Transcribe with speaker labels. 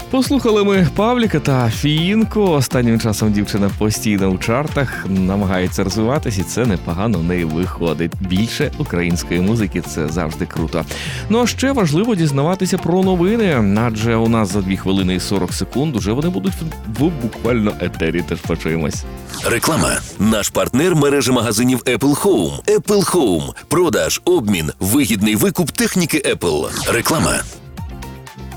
Speaker 1: Послухали ми Павліка та Фіїнку. Останнім часом дівчина постійно в чартах, намагається розвиватись, і це непогано в неї виходить. Більше української музики – це завжди круто. Ну а ще важливо дізнаватися про новини, адже у нас за 2 хвилини і 40 секунд уже вони будуть в буквально етері, теж почуємось.
Speaker 2: Реклама. Наш партнер – мережа магазинів Apple Home. Apple Home. Продаж, обмін, вигідний викуп техніки Apple. Реклама.